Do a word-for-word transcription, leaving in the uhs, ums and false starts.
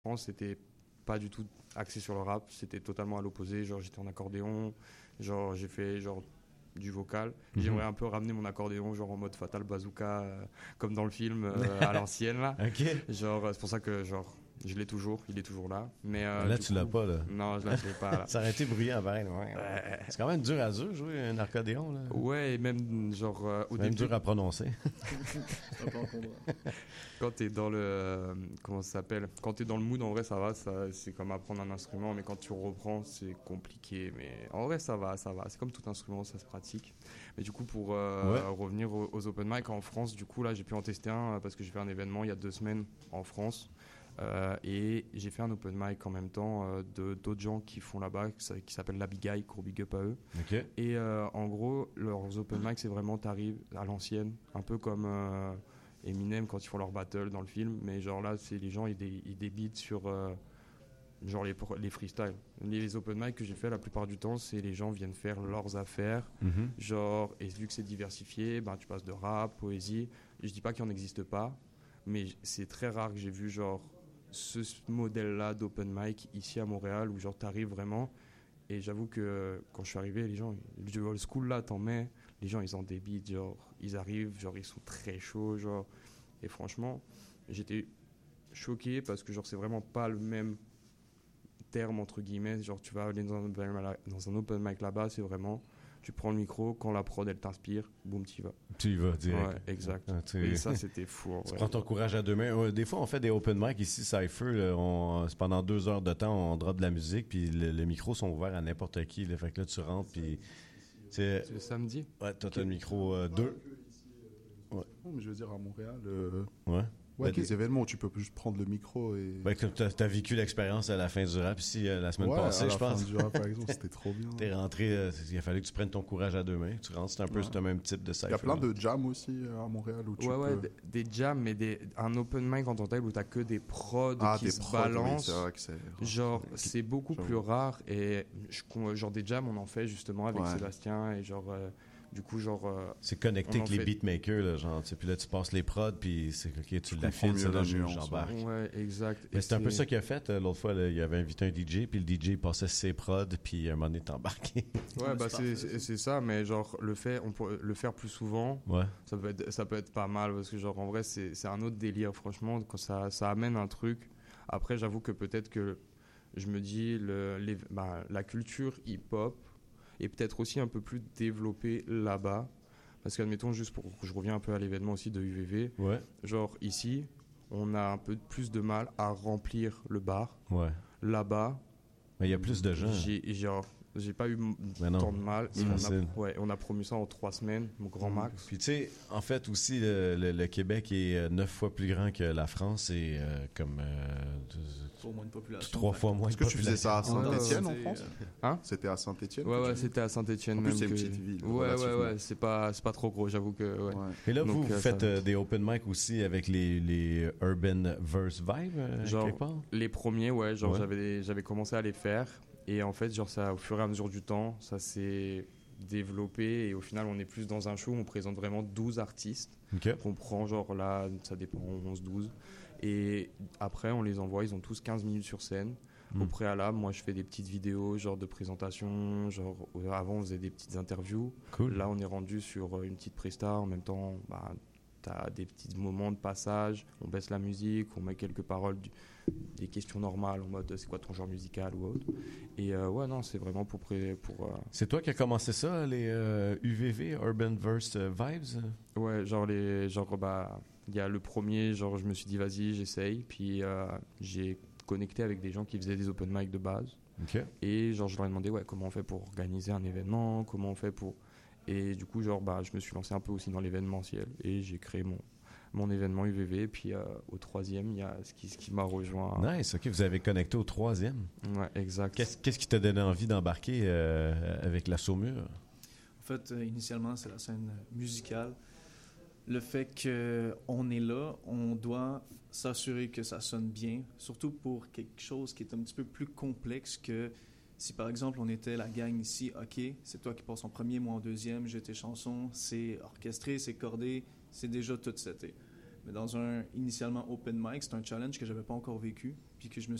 France, c'était pas du tout axé sur le rap, c'était totalement à l'opposé. Genre, j'étais en accordéon, genre, j'ai fait genre du vocal. Mm-hmm. J'aimerais un peu ramener mon accordéon, genre en mode Fatal Bazooka, euh, comme dans le film euh, à l'ancienne là. Okay. Genre, c'est pour ça que genre. Je l'ai toujours, il est toujours là. Mais euh, là, tu coup, l'as pas, là. Non, je l'ai pas, là. Ça aurait été bruyant, pareil. Ouais. Euh... C'est quand même dur à dur, jouer un accordéon, là. Ouais, et même, genre, euh, au même début... dur à prononcer. Quand t'es dans le... Euh, comment ça s'appelle? Quand t'es dans le mood, en vrai, ça va. Ça, c'est comme apprendre un instrument, mais quand tu reprends, c'est compliqué. Mais en vrai, ça va, ça va. C'est comme tout instrument, ça se pratique. Mais du coup, pour euh, ouais. revenir aux, aux open mic en France, du coup, là, j'ai pu en tester un parce que j'ai fait un événement il y a deux semaines en France. Euh, et j'ai fait un open mic en même temps euh, de, d'autres gens qui font là-bas, qui, qui s'appellent la Big Eye, gros big up à eux. Okay. Et euh, en gros, leurs open mic, c'est vraiment t'arrives à l'ancienne, un peu comme euh, Eminem quand ils font leur battle dans le film, mais genre là, c'est les gens, ils, dé, ils débitent sur euh, genre les, les freestyles. Les open mic que j'ai fait la plupart du temps, c'est les gens viennent faire leurs affaires, mm-hmm. genre, et vu que c'est diversifié, ben, tu passes de rap, poésie. Je dis pas qu'il n'en existe pas, mais c'est très rare que j'ai vu genre ce modèle-là d'open mic ici à Montréal où genre t'arrives vraiment et j'avoue que quand je suis arrivé les gens du old school là t'en mets les gens ils en débitent genre ils arrivent genre ils sont très chauds genre et franchement j'étais choqué parce que genre c'est vraiment pas le même terme entre guillemets genre tu vas aller dans un open, dans un open mic là-bas c'est vraiment tu prends le micro, quand la prod elle t'inspire, boum, tu y vas. Tu y vas direct. Ouais, exact. Ah, tu... Et ça, c'était fou. Tu ouais. prends ton courage à deux mains. Des fois, on fait des open mic ici, Cypher. Là, on... C'est pendant deux heures de temps, on drop de la musique, puis le, les micros sont ouverts à n'importe qui. Là. Fait que là, tu rentres, puis... C'est le samedi? Ouais, toi, t'as le micro euh, deux. Ouais. Non, mais je veux dire, à Montréal... Euh... Ouais. Ouais, okay. Des événements où tu peux juste prendre le micro et... Ouais, comme tu as vécu l'expérience à la fin du rap ici euh, la semaine ouais, passée, je pense. Ouais, à la fin du rap, par exemple, c'était trop bien. T'es rentré, euh, il a fallu que tu prennes ton courage à deux mains. Tu rentres, c'est un peu ouais. ce même type de cypher. Il y a plein de jams aussi à Montréal où tu ouais, peux... Ouais, des jams, mais des, un open mic en tant que tel où t'as que des prods ah, qui des se prods, balancent. Oui, c'est vrai que c'est... Genre, c'est beaucoup genre... plus rare. Et je, genre des jams, on en fait justement avec ouais. Sébastien et genre... Euh, Du coup, genre. Euh, c'est connecté avec les fait... beatmakers, là, genre. Puis là, tu passes les prods, puis c'est OK, tu l'affiles, ça là, j'embarque. Ouais, exact. Mais c'est un peu ça qu'il a fait. L'autre fois, là, il avait invité un D J, puis le D J passait ses prods, puis à un moment donné, t'es embarqué. Ouais, bah, c'est, c'est, c'est ça, mais genre, le, fait, on peut le faire plus souvent, ouais. ça, peut être, ça peut être pas mal, parce que, genre, en vrai, c'est, c'est un autre délire, franchement, quand ça, ça amène un truc. Après, j'avoue que peut-être que je me dis, le, les, bah, la culture hip-hop, et peut-être aussi un peu plus développé là-bas. Parce qu'admettons, juste pour que je reviens un peu à l'événement aussi de U V V, ouais. genre ici, on a un peu plus de mal à remplir le bar. Ouais. Là-bas, il y a plus de gens. J'ai, genre, j'ai pas eu non, tant de mal. C'est et facile. On a, ouais, on a promu ça en trois semaines, mon grand mmh. max. Puis tu sais, en fait aussi, le, le, le Québec est neuf fois plus grand que la France et euh, comme euh, pour moins de population. Trois fois moins de population. Est-ce que tu faisais ça à Saint-Étienne ouais, en France? Hein? C'était à Saint-Étienne? Ouais, ouais, c'était à Saint-Étienne. En même plus, c'est que... une petite ville. Ouais, ouais, ouais, c'est pas, c'est pas trop gros, j'avoue que. Ouais. Ouais. Et là, Donc, vous, vous euh, faites ça... euh, des open mic aussi avec les, les Urban Verse Vibe, euh, genre, quelque part? Les premiers, ouais, genre ouais. J'avais, j'avais commencé à les faire. Et en fait, genre, ça, au fur et à mesure du temps, ça s'est développé. Et au final, on est plus dans un show où on présente vraiment douze artistes. Okay. On prend, genre là, ça dépend, onze douze. Et après, on les envoie, ils ont tous quinze minutes sur scène. Mmh. Au préalable, moi, je fais des petites vidéos, genre de présentation. Genre, avant, on faisait des petites interviews. Cool. Là, on est rendu sur une petite presta. En même temps, bah, t'as des petits moments de passage. On baisse la musique, on met quelques paroles, du, des questions normales en mode c'est quoi ton genre musical ou autre. Et euh, ouais, non, c'est vraiment pour. pour euh... C'est toi qui as commencé ça, les euh, U V V, Urban Verse Vibes? Ouais, genre, les, genre, bah, il y a le premier, genre, je me suis dit, vas-y, j'essaye. Puis euh, j'ai connecté avec des gens qui faisaient des open mic de base. Okay. Et genre, je leur ai demandé, ouais, comment on fait pour organiser un événement, comment on fait pour. Et du coup, genre, bah, je me suis lancé un peu aussi dans l'événementiel. Et j'ai créé mon, mon événement U V V. Et puis euh, au troisième, il y a ce qui, ce qui m'a rejoint. Nice, ok, vous avez connecté au troisième. Ouais, exact. Qu'est-ce, qu'est-ce qui t'a donné envie d'embarquer euh, avec la Saumure? En fait, euh, initialement, c'est la scène musicale. Le fait qu'on est là, on doit s'assurer que ça sonne bien, surtout pour quelque chose qui est un petit peu plus complexe que si, par exemple, on était la gang ici, OK, c'est toi qui passes en premier, moi en deuxième, j'ai tes chansons, c'est orchestré, c'est cordé, c'est déjà tout seté. Mais dans un initialement open mic, c'est un challenge que j'avais pas encore vécu. puis que je me